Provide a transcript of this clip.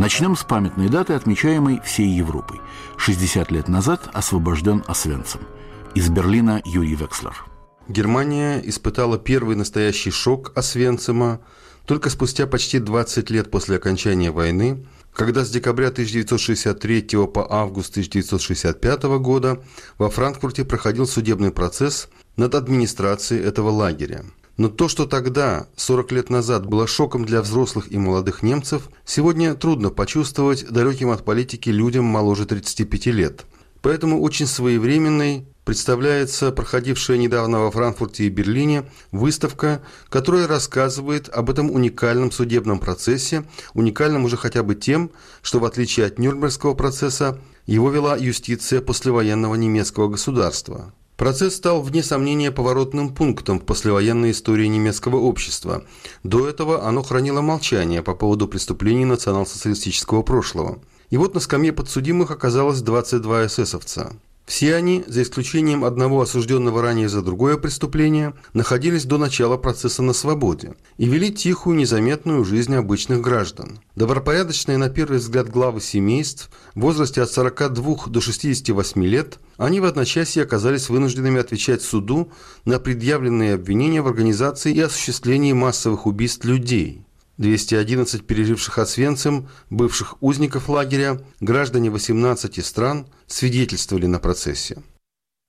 Начнем с памятной даты, отмечаемой всей Европой. 60 лет назад освобожден Освенцим. Из Берлина Юрий Векслер. Германия испытала первый настоящий шок Освенцима только спустя почти 20 лет после окончания войны, когда с декабря 1963 по август 1965 года во Франкфурте проходил судебный процесс над администрацией этого лагеря. Но то, что тогда, 40 лет назад, было шоком для взрослых и молодых немцев, сегодня трудно почувствовать далеким от политики людям моложе 35 лет. Поэтому очень своевременной представляется проходившая недавно во Франкфурте и Берлине выставка, которая рассказывает об этом уникальном судебном процессе, уникальном уже хотя бы тем, что в отличие от Нюрнбергского процесса, его вела юстиция послевоенного немецкого государства. Процесс стал, вне сомнения, поворотным пунктом в послевоенной истории немецкого общества. До этого оно хранило молчание по поводу преступлений национал-социалистического прошлого. И вот на скамье подсудимых оказалось 22 эсэсовца. Все они, за исключением одного осужденного ранее за другое преступление, находились до начала процесса на свободе и вели тихую, незаметную жизнь обычных граждан. Добропорядочные, на первый взгляд, главы семейств в возрасте от 42 до 68 лет, они в одночасье оказались вынужденными отвечать суду на предъявленные обвинения в организации и осуществлении массовых убийств людей. 211 переживших Освенцим, бывших узников лагеря, граждане 18 стран свидетельствовали на процессе.